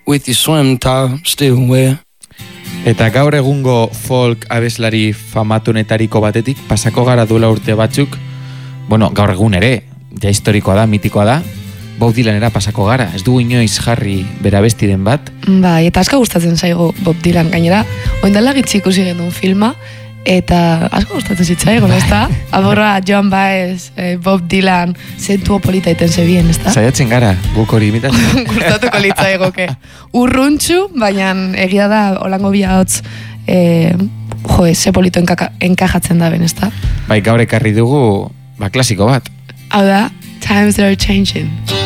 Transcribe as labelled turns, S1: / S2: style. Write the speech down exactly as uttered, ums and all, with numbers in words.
S1: with your swim top still wet.
S2: Eta gaur egungo folk abeslari famatunetariko batetik pasako gara duela urte batzuk, bueno, gaur egun ere, ja historikoa da, mitikoa da, Bob Dylanera pasako gara, ez dugu inoiz jarri bera bestiren bat.
S3: Bai, eta asko gustatzen zaigu Bob Dylan gainera, oindala gitzi ikusi genuen filma, eta asko gustatzen zitzaigun, ez da? Aborra Joan Baez, eh, Bob Dylan, zentuo polita iten zebien, ez da?
S2: Zaiatzen gara, guk hori imitatzen.
S3: Gustatuko litzaigoke. Urruntxu, baina egia da holango bihotz, eh, jo, ze polito enkaka, enkajatzen da ben, ez da?
S2: Bai, gaur ekarri dugu, ba, klasiko bat.
S3: Hau da, Times Are Changing.